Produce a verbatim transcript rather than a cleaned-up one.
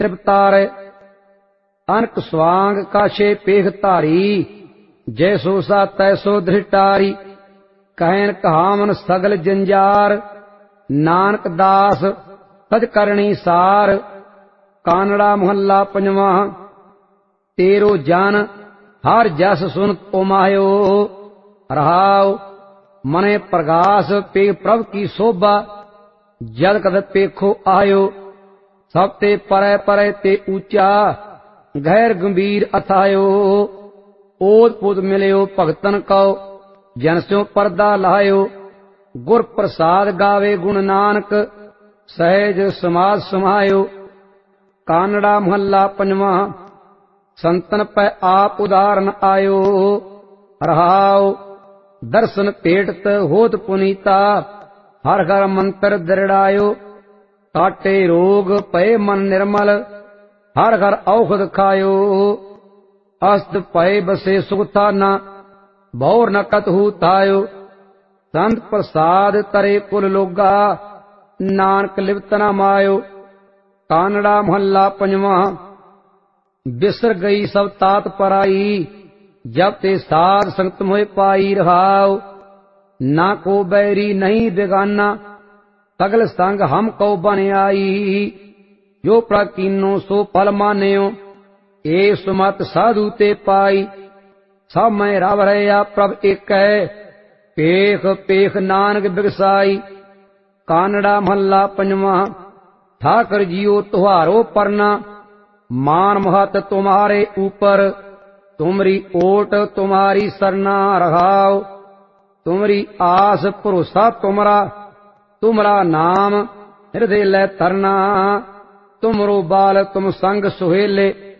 तृप्तारे। अनक स्वांग काशे पेख धारी, जैसो सा तैसो धृटारी। कहन कहावन सगल जंजार, नानक दास तज करणी सार। कानड़ा मोहल्ला पंजवा। तेरो जन हर जस सुन ओमायो, रहाओ मने प्रगास पे प्रभ की शोभा। जद कद पेखो आयो, सब ते परै परै ते ऊंचा। गैर गंभीर अथायो, ओद पुद मिलियो भगतन को। जन स्यों परदा लायो, गुर प्रसाद गावे गुण नानक। सहज समाज समायो। कानड़ा मोहल्ला पंजवा। संतन पै आप उदाहरण आयो, रहाओ दर्शन भेटत होत पुनीता। हर हर मंत्र दृढ़ायो, काटे रोग पए मन निर्मल। हर हर औषध खायो, अस्त पए बसे सुखथाना। भौर न कतहु थायो, संत प्रसाद तरे कुल लोगा। नानक लिप्त न मायो। कानड़ा मोहल्ला पंजवा। बिसर गई सब तात पराई, जब ते साध संगत मोह पाई। रहाओ ना को बैरी नहीं बेगाना, सगल संग हम को बन आई। जो प्राकीनो सो फल मान्यो, ए सुमत साधु ते पाई। सब मैं रव रहा प्रभ एक है, पेख पेख नानक बिगसाई। कानड़ा मोहल्ला पंजवा। ठाकर जियो तुहारो परना, मान महत तुम्हारे ऊपर। तुमरी ओट तुम्हारी सरना। रहाओ तुमरी आस भरोसा तुमरा, तुमरा नाम हृदय लै तरना। तुमरो बाल तुम संग सुहेले,